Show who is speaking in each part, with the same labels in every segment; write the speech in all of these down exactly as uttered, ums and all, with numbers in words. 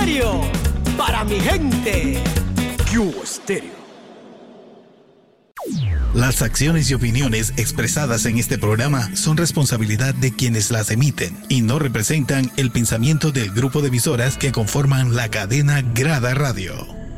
Speaker 1: Estéreo, para mi gente. Q Estéreo.
Speaker 2: Las acciones y opiniones expresadas en este programa son responsabilidad de quienes las emiten y no representan el pensamiento del grupo de emisoras que conforman la cadena Grada Radio.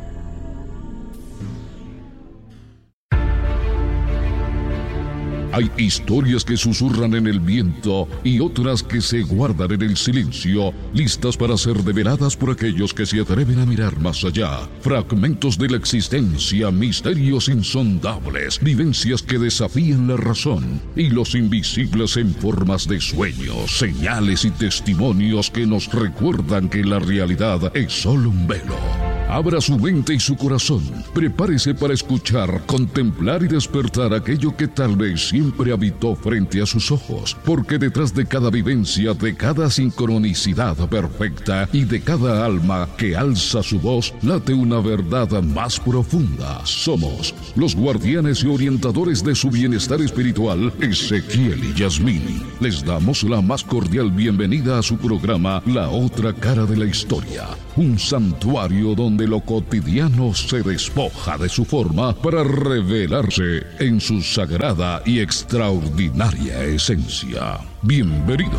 Speaker 3: Hay historias que susurran en el viento y otras que se guardan en el silencio, listas para ser develadas por aquellos que se atreven a mirar más allá. Fragmentos de la existencia, misterios insondables, vivencias que desafían la razón y los invisibles en formas de sueños, señales y testimonios que nos recuerdan que la realidad es solo un velo. Abra su mente y su corazón. Prepárese para escuchar, contemplar y despertar aquello que tal vez siempre habitó frente a sus ojos. Porque detrás de cada vivencia, de cada sincronicidad perfecta y de cada alma que alza su voz, late una verdad más profunda. Somos los guardianes y orientadores de su bienestar espiritual, Ezequiel y Yasmín. Les damos la más cordial bienvenida a su programa, La Otra Cara de la Historia. Un santuario donde lo cotidiano se despoja de su forma para revelarse en su sagrada y extraordinaria esencia. Bienvenidos.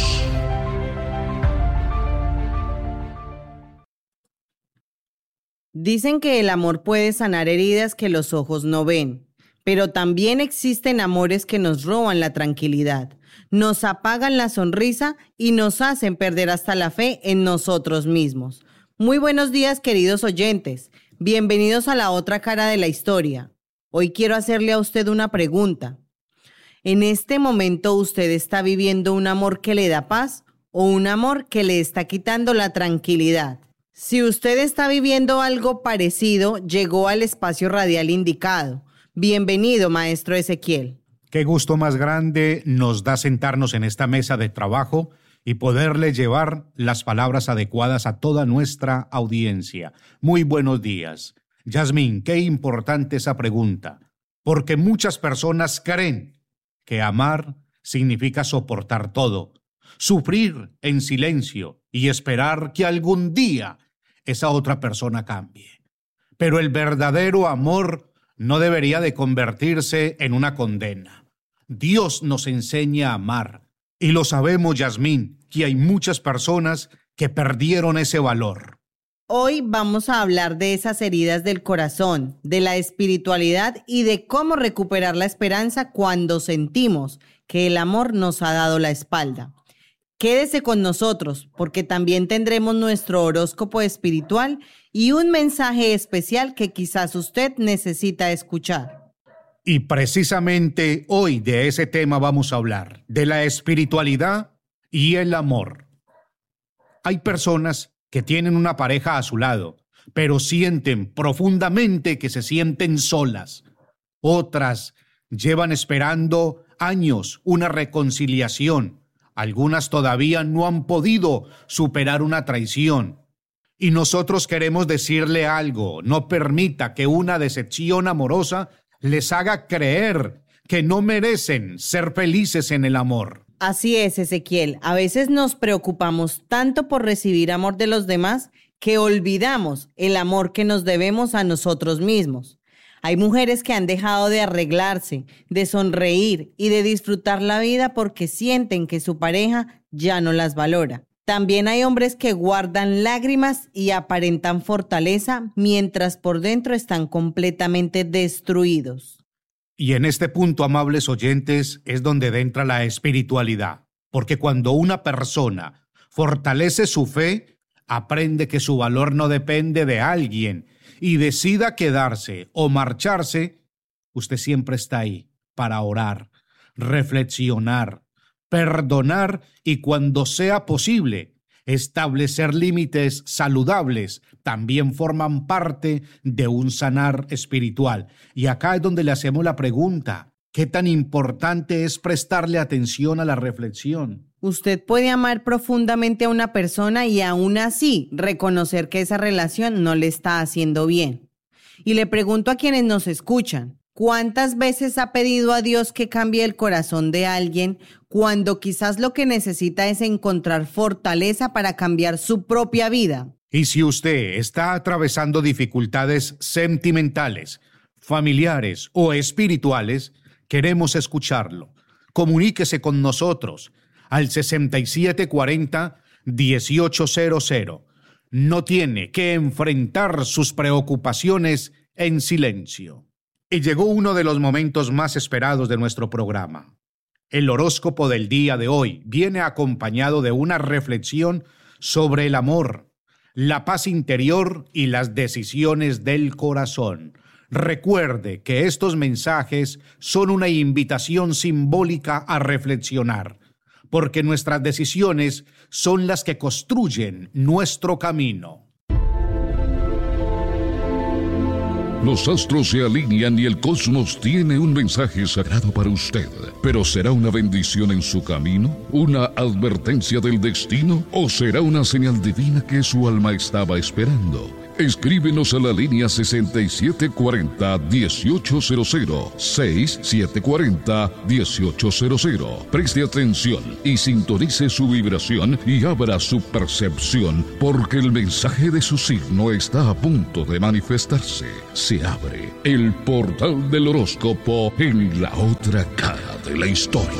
Speaker 4: Dicen que el amor puede sanar heridas que los ojos no ven, pero también existen amores que nos roban la tranquilidad, nos apagan la sonrisa y nos hacen perder hasta la fe en nosotros mismos. Muy buenos días, queridos oyentes. Bienvenidos a La Otra Cara de la Historia. Hoy quiero hacerle a usted una pregunta. ¿En este momento usted está viviendo un amor que le da paz o un amor que le está quitando la tranquilidad? Si usted está viviendo algo parecido, llegó al espacio radial indicado. Bienvenido, maestro Ezequiel.
Speaker 5: Qué gusto más grande nos da sentarnos en esta mesa de trabajo y poderle llevar las palabras adecuadas a toda nuestra audiencia. Muy buenos días. Yasmín, qué importante esa pregunta, porque muchas personas creen que amar significa soportar todo, sufrir en silencio y esperar que algún día esa otra persona cambie. Pero el verdadero amor no debería de convertirse en una condena. Dios nos enseña a amar. Y lo sabemos, Yasmín, que hay muchas personas que perdieron ese valor.
Speaker 4: Hoy vamos a hablar de esas heridas del corazón, de la espiritualidad y de cómo recuperar la esperanza cuando sentimos que el amor nos ha dado la espalda. Quédese con nosotros, porque también tendremos nuestro horóscopo espiritual y un mensaje especial que quizás usted necesita escuchar.
Speaker 5: Y precisamente hoy de ese tema vamos a hablar, de la espiritualidad y el amor. Hay personas que tienen una pareja a su lado, pero sienten profundamente que se sienten solas. Otras llevan esperando años una reconciliación. Algunas todavía no han podido superar una traición. Y nosotros queremos decirle algo: no permita que una decepción amorosa les haga creer que no merecen ser felices en el amor.
Speaker 4: Así es, Ezequiel. A veces nos preocupamos tanto por recibir amor de los demás que olvidamos el amor que nos debemos a nosotros mismos. Hay mujeres que han dejado de arreglarse, de sonreír y de disfrutar la vida porque sienten que su pareja ya no las valora. También hay hombres que guardan lágrimas y aparentan fortaleza mientras por dentro están completamente destruidos.
Speaker 5: Y en este punto, amables oyentes, es donde entra la espiritualidad. Porque cuando una persona fortalece su fe, aprende que su valor no depende de alguien y decida quedarse o marcharse, usted siempre está ahí para orar, reflexionar, perdonar y, cuando sea posible, establecer límites saludables. También forman parte de un sanar espiritual. Y acá es donde le hacemos la pregunta: ¿qué tan importante es prestarle atención a la reflexión?
Speaker 4: Usted puede amar profundamente a una persona y aún así reconocer que esa relación no le está haciendo bien. Y le pregunto a quienes nos escuchan: ¿cuántas veces ha pedido a Dios que cambie el corazón de alguien cuando quizás lo que necesita es encontrar fortaleza para cambiar su propia vida?
Speaker 5: Y si usted está atravesando dificultades sentimentales, familiares o espirituales, queremos escucharlo. Comuníquese con nosotros al sesenta y siete cuarenta, dieciocho cero cero. No tiene que enfrentar sus preocupaciones en silencio. Y llegó uno de los momentos más esperados de nuestro programa. El horóscopo del día de hoy viene acompañado de una reflexión sobre el amor, la paz interior y las decisiones del corazón. Recuerde que estos mensajes son una invitación simbólica a reflexionar, porque nuestras decisiones son las que construyen nuestro camino.
Speaker 3: Los astros se alinean y el cosmos tiene un mensaje sagrado para usted. ¿Pero será una bendición en su camino? ¿Una advertencia del destino? ¿O será una señal divina que su alma estaba esperando? Escríbenos a la línea sesenta y siete cuarenta, dieciocho cero cero, sesenta y siete cuarenta, dieciocho cero cero. Preste atención y sintonice su vibración y abra su percepción, porque el mensaje de su signo está a punto de manifestarse. Se abre el portal del horóscopo en la otra cara de la historia.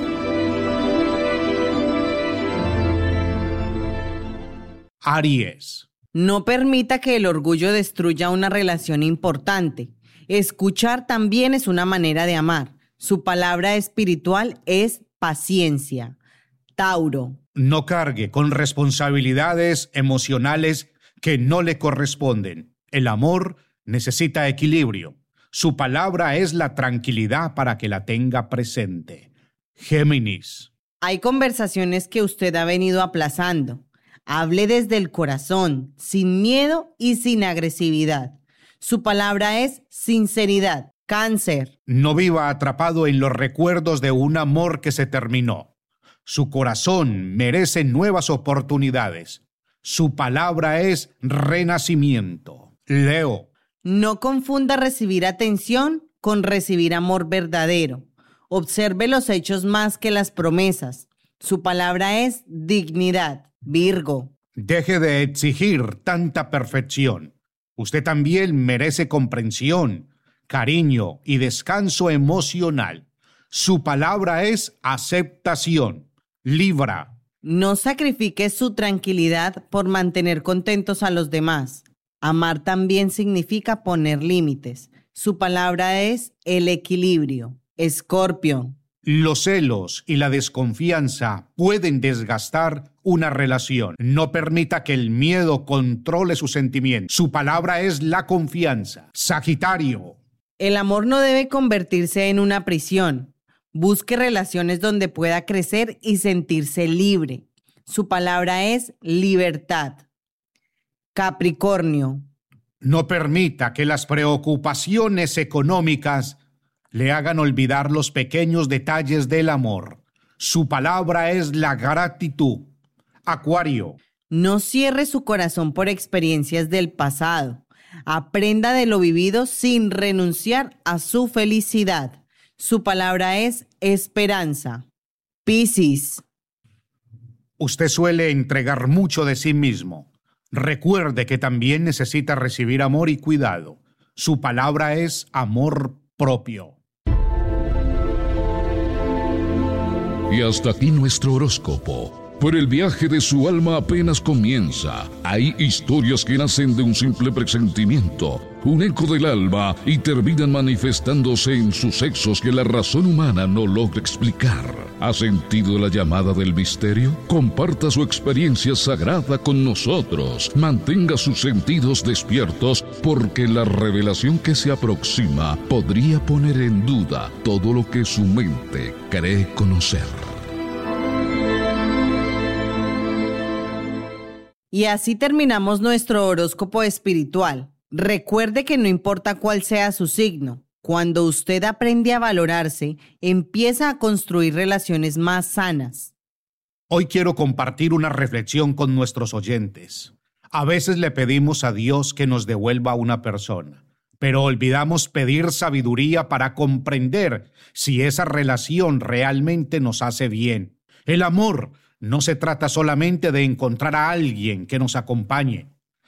Speaker 5: Aries.
Speaker 4: No permita que el orgullo destruya una relación importante. Escuchar también es una manera de amar. Su palabra espiritual es paciencia. Tauro.
Speaker 5: No cargue con responsabilidades emocionales que no le corresponden. El amor necesita equilibrio. Su palabra es la tranquilidad para que la tenga presente. Géminis.
Speaker 4: Hay conversaciones que usted ha venido aplazando. Hable desde el corazón, sin miedo y sin agresividad. Su palabra es sinceridad. Cáncer.
Speaker 5: No viva atrapado en los recuerdos de un amor que se terminó. Su corazón merece nuevas oportunidades. Su palabra es renacimiento. Leo.
Speaker 4: No confunda recibir atención con recibir amor verdadero. Observe los hechos más que las promesas. Su palabra es dignidad. Virgo.
Speaker 5: Deje de exigir tanta perfección. Usted también merece comprensión, cariño y descanso emocional. Su palabra es aceptación. Libra.
Speaker 4: No sacrifique su tranquilidad por mantener contentos a los demás. Amar también significa poner límites. Su palabra es el equilibrio. Escorpio.
Speaker 5: Los celos y la desconfianza pueden desgastar una relación. No permita que el miedo controle sus sentimientos. Su palabra es la confianza. Sagitario.
Speaker 4: El amor no debe convertirse en una prisión. Busque relaciones donde pueda crecer y sentirse libre. Su palabra es libertad. Capricornio.
Speaker 5: No permita que las preocupaciones económicas le hagan olvidar los pequeños detalles del amor. Su palabra es la gratitud. Acuario.
Speaker 4: No cierre su corazón por experiencias del pasado. Aprenda de lo vivido sin renunciar a su felicidad. Su palabra es esperanza. Piscis.
Speaker 5: Usted suele entregar mucho de sí mismo. Recuerde que también necesita recibir amor y cuidado. Su palabra es amor propio.
Speaker 3: Y hasta aquí nuestro horóscopo. Pero el viaje de su alma apenas comienza. Hay historias que nacen de un simple presentimiento, un eco del alma, y terminan manifestándose en sucesos que la razón humana no logra explicar. ¿Ha sentido la llamada del misterio? Comparta su experiencia sagrada con nosotros. Mantenga sus sentidos despiertos, porque la revelación que se aproxima podría poner en duda todo lo que su mente cree conocer.
Speaker 4: Y así terminamos nuestro horóscopo espiritual. Recuerde que no importa cuál sea su signo, cuando usted aprende a valorarse, empieza a construir relaciones más sanas.
Speaker 5: Hoy quiero compartir una reflexión con nuestros oyentes. A veces le pedimos a Dios que nos devuelva a una persona, pero olvidamos pedir sabiduría para comprender si esa relación realmente nos hace bien. El amor no se trata solamente de encontrar a alguien que nos acompañe.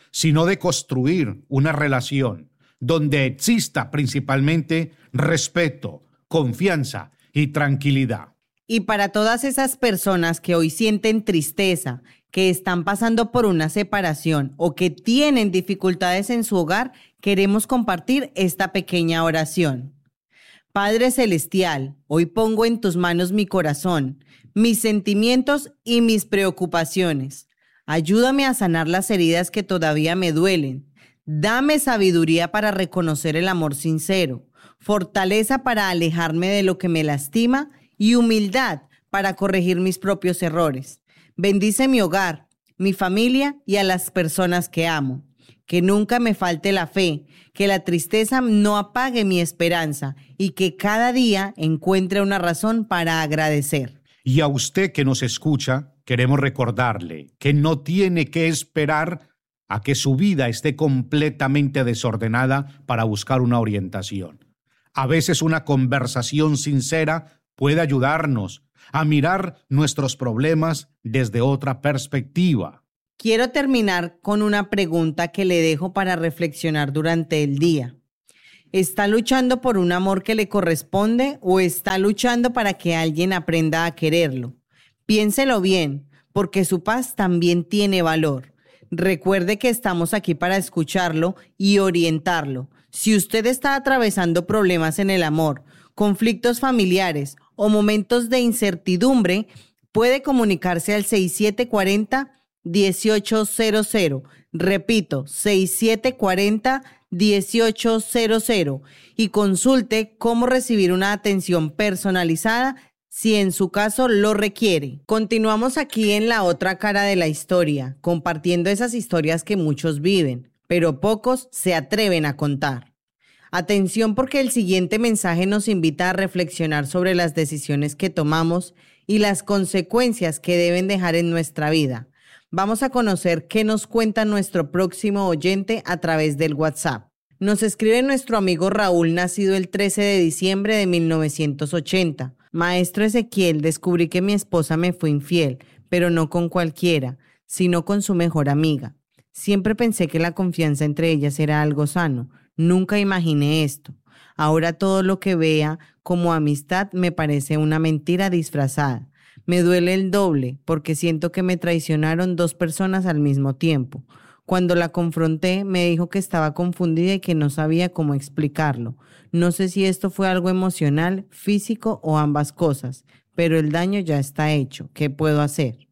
Speaker 5: sino de construir una relación donde exista principalmente respeto, confianza y tranquilidad.
Speaker 4: Y para todas esas personas que hoy sienten tristeza, que están pasando por una separación o que tienen dificultades en su hogar, queremos compartir esta pequeña oración. Padre Celestial, hoy pongo en tus manos mi corazón, mis sentimientos y mis preocupaciones. Ayúdame a sanar las heridas que todavía me duelen. Dame sabiduría para reconocer el amor sincero, fortaleza para alejarme de lo que me lastima y humildad para corregir mis propios errores. Bendice mi hogar, mi familia y a las personas que amo. Que nunca me falte la fe, que la tristeza no apague mi esperanza y que cada día encuentre una razón para agradecer.
Speaker 5: Y a usted que nos escucha, queremos recordarle que no tiene que esperar a que su vida esté completamente desordenada para buscar una orientación. A veces una conversación sincera puede ayudarnos a mirar nuestros problemas desde otra perspectiva.
Speaker 4: Quiero terminar con una pregunta que le dejo para reflexionar durante el día. ¿Está luchando por un amor que le corresponde o está luchando para que alguien aprenda a quererlo? Piénselo bien, porque su paz también tiene valor. Recuerde que estamos aquí para escucharlo y orientarlo. Si usted está atravesando problemas en el amor, conflictos familiares o momentos de incertidumbre, puede comunicarse al seis siete cuatro cero, uno ocho cero cero. Repito, seis siete cuatro cero, uno ocho cero cero y consulte cómo recibir una atención personalizada si en su caso lo requiere. Continuamos aquí en la otra cara de la historia, compartiendo esas historias que muchos viven, pero pocos se atreven a contar. Atención, porque el siguiente mensaje nos invita a reflexionar sobre las decisiones que tomamos y las consecuencias que deben dejar en nuestra vida. Vamos a conocer qué nos cuenta nuestro próximo oyente a través del WhatsApp. Nos escribe nuestro amigo Raúl, nacido el trece de diciembre de mil novecientos ochenta. Maestro Ezequiel, descubrí que mi esposa me fue infiel, pero no con cualquiera, sino con su mejor amiga. Siempre pensé que la confianza entre ellas era algo sano. Nunca imaginé esto. Ahora todo lo que vea como amistad me parece una mentira disfrazada. Me duele el doble porque siento que me traicionaron dos personas al mismo tiempo. Cuando la confronté, me dijo que estaba confundida y que no sabía cómo explicarlo. No sé si esto fue algo emocional, físico o ambas cosas, pero el daño ya está hecho. ¿Qué puedo hacer?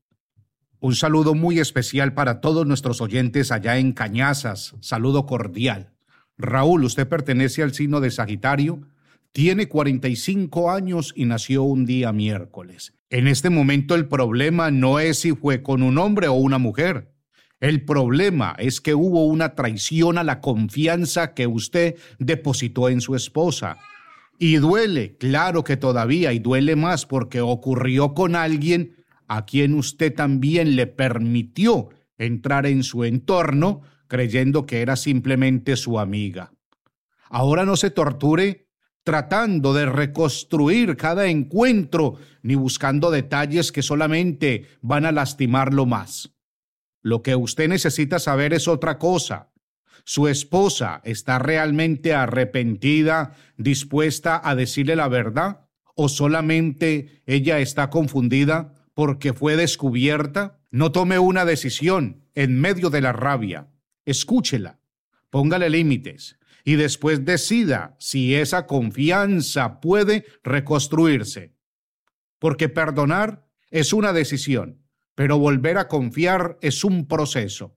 Speaker 5: Un saludo muy especial para todos nuestros oyentes allá en Cañazas. Saludo cordial. Raúl, usted pertenece al signo de Sagitario, tiene cuarenta y cinco años y nació un día miércoles. En este momento el problema no es si fue con un hombre o una mujer. El problema es que hubo una traición a la confianza que usted depositó en su esposa. Y duele, claro que todavía, y duele más porque ocurrió con alguien a quien usted también le permitió entrar en su entorno, creyendo que era simplemente su amiga. Ahora no se torture tratando de reconstruir cada encuentro, ni buscando detalles que solamente van a lastimarlo más. Lo que usted necesita saber es otra cosa. ¿Su esposa está realmente arrepentida, dispuesta a decirle la verdad? ¿O solamente ella está confundida porque fue descubierta? No tome una decisión en medio de la rabia. Escúchela, póngale límites y después decida si esa confianza puede reconstruirse. Porque perdonar es una decisión, pero volver a confiar es un proceso.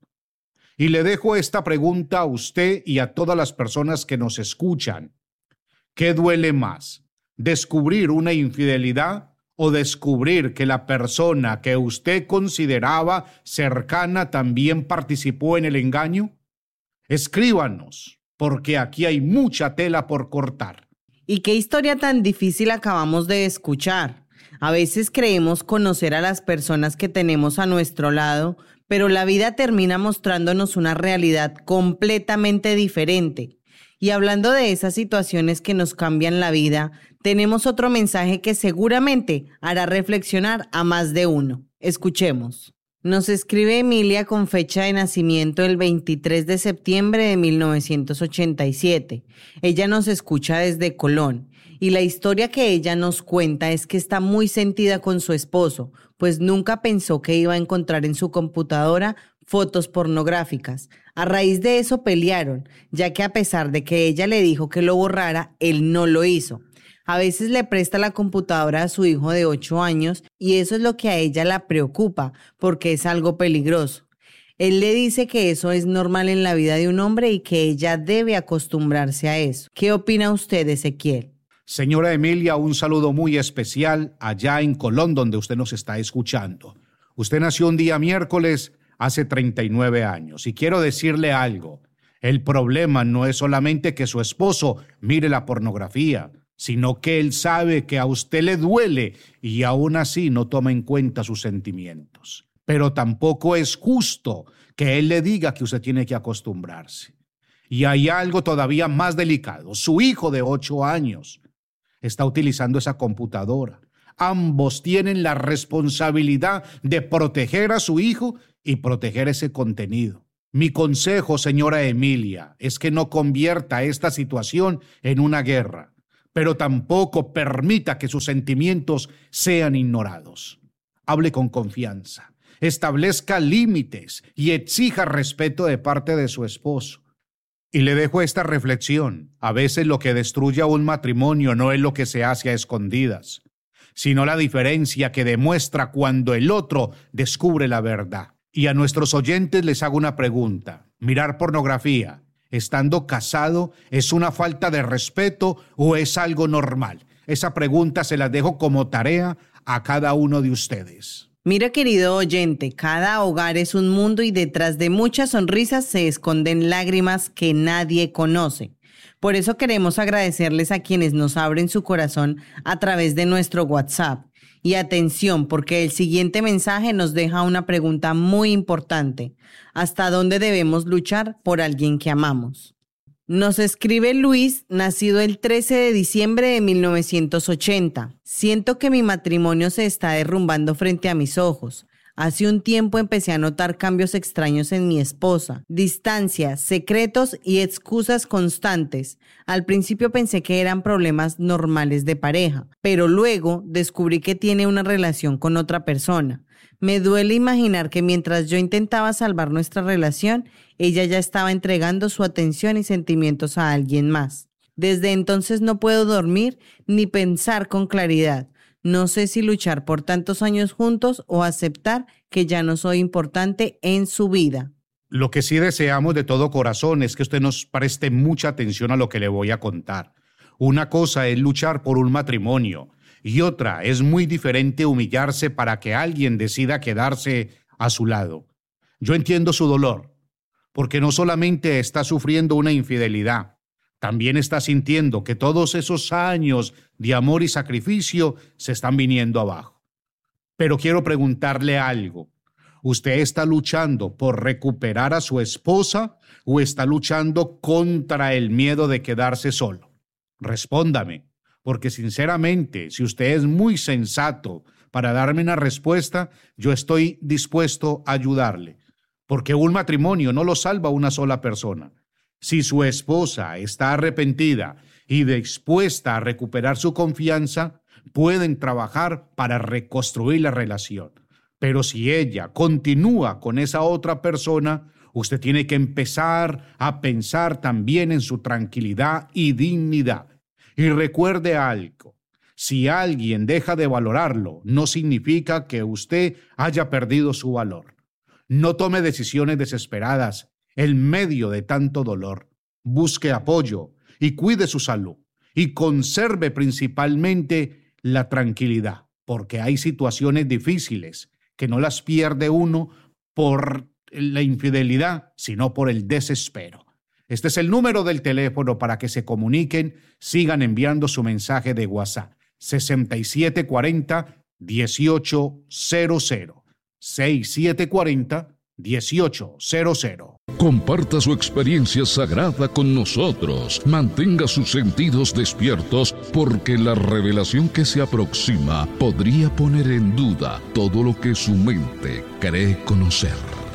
Speaker 5: Y le dejo esta pregunta a usted y a todas las personas que nos escuchan. ¿Qué duele más? ¿Descubrir una infidelidad o descubrir que la persona que usted consideraba cercana también participó en el engaño? Escríbanos, porque aquí hay mucha tela por cortar.
Speaker 4: ¿Y qué historia tan difícil acabamos de escuchar? A veces creemos conocer a las personas que tenemos a nuestro lado, pero la vida termina mostrándonos una realidad completamente diferente. Y hablando de esas situaciones que nos cambian la vida, tenemos otro mensaje que seguramente hará reflexionar a más de uno. Escuchemos. Nos escribe Emilia con fecha de nacimiento el veintitrés de septiembre de mil novecientos ochenta y siete. Ella nos escucha desde Colón y la historia que ella nos cuenta es que está muy sentida con su esposo, pues nunca pensó que iba a encontrar en su computadora fotos pornográficas. A raíz de eso pelearon, ya que a pesar de que ella le dijo que lo borrara, él no lo hizo. A veces le presta la computadora a su hijo de ocho años y eso es lo que a ella la preocupa porque es algo peligroso. Él le dice que eso es normal en la vida de un hombre y que ella debe acostumbrarse a eso. ¿Qué opina usted, Ezequiel?
Speaker 5: Señora Emilia, un saludo muy especial allá en Colón, donde usted nos está escuchando. Usted nació un día miércoles hace treinta y nueve años y quiero decirle algo. El problema no es solamente que su esposo mire la pornografía, sino que él sabe que a usted le duele y aún así no toma en cuenta sus sentimientos. Pero tampoco es justo que él le diga que usted tiene que acostumbrarse. Y hay algo todavía más delicado. Su hijo de ocho años está utilizando esa computadora. Ambos tienen la responsabilidad de proteger a su hijo y proteger ese contenido. Mi consejo, señora Emilia, es que no convierta esta situación en una guerra, pero tampoco permita que sus sentimientos sean ignorados. Hable con confianza, establezca límites y exija respeto de parte de su esposo. Y le dejo esta reflexión. A veces lo que destruye a un matrimonio no es lo que se hace a escondidas, sino la diferencia que demuestra cuando el otro descubre la verdad. Y a nuestros oyentes les hago una pregunta. ¿Mirar pornografía estando casado es una falta de respeto o es algo normal? Esa pregunta se la dejo como tarea a cada uno de ustedes.
Speaker 4: Mira, querido oyente, cada hogar es un mundo y detrás de muchas sonrisas se esconden lágrimas que nadie conoce. Por eso queremos agradecerles a quienes nos abren su corazón a través de nuestro WhatsApp. Y atención, porque el siguiente mensaje nos deja una pregunta muy importante. ¿Hasta dónde debemos luchar por alguien que amamos? Nos escribe Luis, nacido el trece de diciembre de mil novecientos ochenta. Siento que mi matrimonio se está derrumbando frente a mis ojos. Hace un tiempo empecé a notar cambios extraños en mi esposa, distancia, secretos y excusas constantes. Al principio pensé que eran problemas normales de pareja, pero luego descubrí que tiene una relación con otra persona. Me duele imaginar que mientras yo intentaba salvar nuestra relación, ella ya estaba entregando su atención y sentimientos a alguien más. Desde entonces no puedo dormir ni pensar con claridad. No sé si luchar por tantos años juntos o aceptar que ya no soy importante en su vida.
Speaker 5: Lo que sí deseamos de todo corazón es que usted nos preste mucha atención a lo que le voy a contar. Una cosa es luchar por un matrimonio y otra es muy diferente humillarse para que alguien decida quedarse a su lado. Yo entiendo su dolor, porque no solamente está sufriendo una infidelidad, también está sintiendo que todos esos años de amor y sacrificio se están viniendo abajo. Pero quiero preguntarle algo. ¿Usted está luchando por recuperar a su esposa o está luchando contra el miedo de quedarse solo? Respóndame, porque sinceramente, si usted es muy sensato para darme una respuesta, yo estoy dispuesto a ayudarle, porque un matrimonio no lo salva una sola persona. Si su esposa está arrepentida y dispuesta a recuperar su confianza, pueden trabajar para reconstruir la relación. Pero si ella continúa con esa otra persona, usted tiene que empezar a pensar también en su tranquilidad y dignidad. Y recuerde algo, si alguien deja de valorarlo, no significa que usted haya perdido su valor. No tome decisiones desesperadas en medio de tanto dolor. Busque apoyo y cuide su salud y conserve principalmente la tranquilidad, porque hay situaciones difíciles que no las pierde uno por la infidelidad, sino por el desespero. Este es el número del teléfono para que se comuniquen, sigan enviando su mensaje de WhatsApp, sesenta y siete cuarenta, dieciocho cero cero, sesenta y siete cuarenta, dieciocho cero cero.
Speaker 3: Comparta su experiencia sagrada con nosotros. Mantenga sus sentidos despiertos, porque la revelación que se aproxima podría poner en duda todo lo que su mente cree conocer.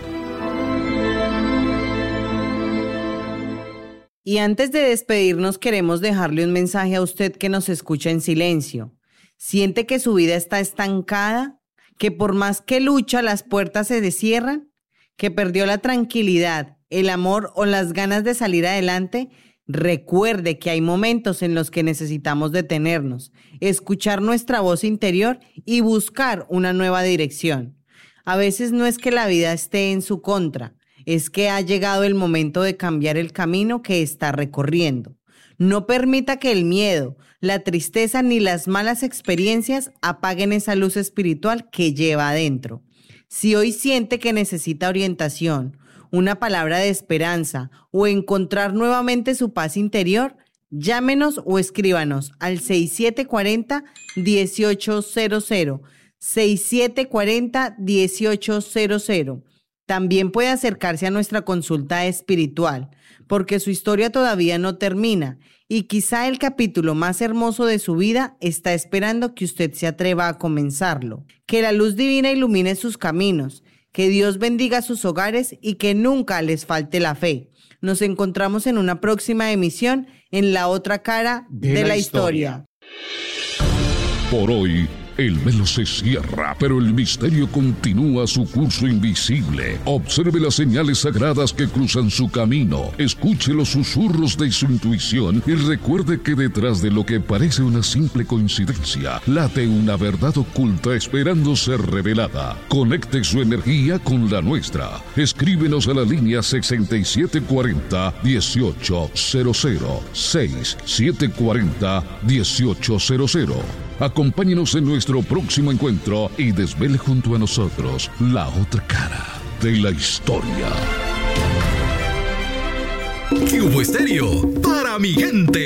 Speaker 4: Y antes de despedirnos, queremos dejarle un mensaje a usted que nos escucha en silencio. ¿Siente que su vida está estancada? ¿Que por más que lucha las puertas se cierran? ¿Que perdió la tranquilidad, el amor o las ganas de salir adelante? Recuerde que hay momentos en los que necesitamos detenernos, escuchar nuestra voz interior y buscar una nueva dirección. A veces no es que la vida esté en su contra, es que ha llegado el momento de cambiar el camino que está recorriendo. No permita que el miedo, la tristeza ni las malas experiencias apaguen esa luz espiritual que lleva adentro. Si hoy siente que necesita orientación, una palabra de esperanza o encontrar nuevamente su paz interior, llámenos o escríbanos al seis siete cuatro cero, uno ocho cero cero, seis siete cuatro cero, uno ocho cero cero. También puede acercarse a nuestra consulta espiritual, porque su historia todavía no termina y quizá el capítulo más hermoso de su vida está esperando que usted se atreva a comenzarlo. Que la luz divina ilumine sus caminos, que Dios bendiga sus hogares y que nunca les falte la fe. Nos encontramos en una próxima emisión en La Otra Cara de, de la, la historia.
Speaker 3: historia. Por hoy, el velo se cierra, pero el misterio continúa su curso invisible. Observe las señales sagradas que cruzan su camino. Escuche los susurros de su intuición y recuerde que detrás de lo que parece una simple coincidencia, late una verdad oculta esperando ser revelada. Conecte su energía con la nuestra. Escríbenos a la línea seis siete cuatro cero, uno ocho cero cero, seis siete cuatro cero, uno ocho cero cero. Acompáñenos en nuestro próximo encuentro y desvele junto a nosotros la otra cara de la historia.
Speaker 1: Cubo Estéreo, para mi gente.